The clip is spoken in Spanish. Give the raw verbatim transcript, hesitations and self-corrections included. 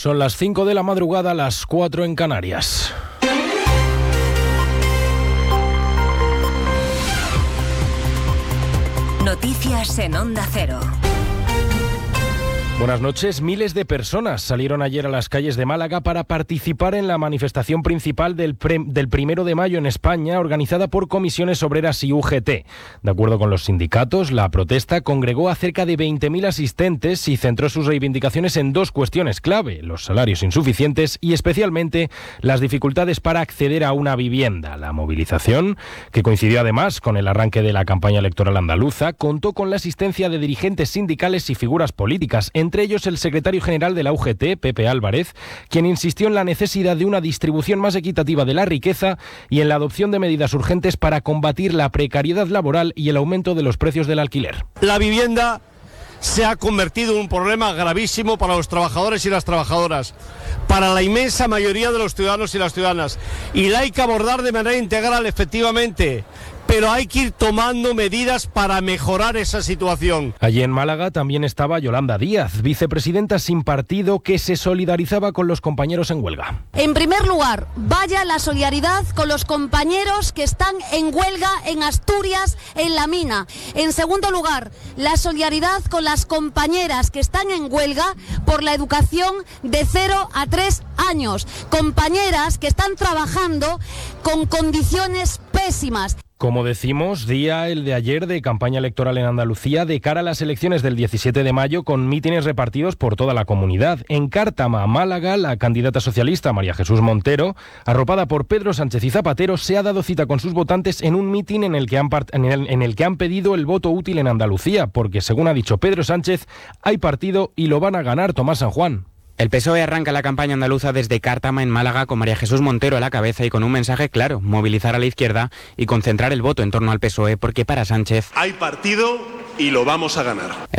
Son las cinco de la madrugada, las cuatro en Canarias. Noticias en Onda Cero. Buenas noches. Miles de personas salieron ayer a las calles de Málaga para participar en la manifestación principal del, pre- del primero de mayo en España, organizada por Comisiones Obreras y U G T. De acuerdo con los sindicatos, la protesta congregó a cerca de veinte mil asistentes y centró sus reivindicaciones en dos cuestiones clave: los salarios insuficientes y especialmente las dificultades para acceder a una vivienda. La movilización, que coincidió además con el arranque de la campaña electoral andaluza, contó con la asistencia de dirigentes sindicales y figuras políticas, entre ellos el secretario general de la U G T, Pepe Álvarez, quien insistió en la necesidad de una distribución más equitativa de la riqueza y en la adopción de medidas urgentes para combatir la precariedad laboral y el aumento de los precios del alquiler. La vivienda se ha convertido en un problema gravísimo para los trabajadores y las trabajadoras, para la inmensa mayoría de los ciudadanos y las ciudadanas, y la hay que abordar de manera integral, efectivamente, pero hay que ir tomando medidas para mejorar esa situación. Allí en Málaga también estaba Yolanda Díaz, vicepresidenta sin partido, que se solidarizaba con los compañeros en huelga. En primer lugar, vaya la solidaridad con los compañeros que están en huelga en Asturias, en la mina. En segundo lugar, la solidaridad con las compañeras que están en huelga por la educación de cero a tres años. Compañeras que están trabajando con condiciones pésimas. Como decimos, día el de ayer de campaña electoral en Andalucía de cara a las elecciones del diecisiete de mayo, con mítines repartidos por toda la comunidad. En Cártama, Málaga, la candidata socialista María Jesús Montero, arropada por Pedro Sánchez y Zapatero, se ha dado cita con sus votantes en un mitin en el que han, part- en el, en el que han pedido el voto útil en Andalucía, porque según ha dicho Pedro Sánchez, hay partido y lo van a ganar. Tomás San Juan. El P S O E arranca la campaña andaluza desde Cártama, en Málaga, con María Jesús Montero a la cabeza y con un mensaje claro: movilizar a la izquierda y concentrar el voto en torno al P S O E, porque para Sánchez hay partido y lo vamos a ganar.